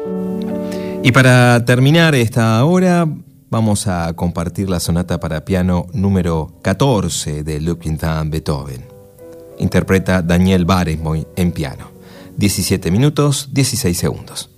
Y para terminar esta hora, vamos a compartir la sonata para piano número 14 de Ludwig van Beethoven. Interpreta Daniel Barenboim en piano. 17 minutos, 16 segundos.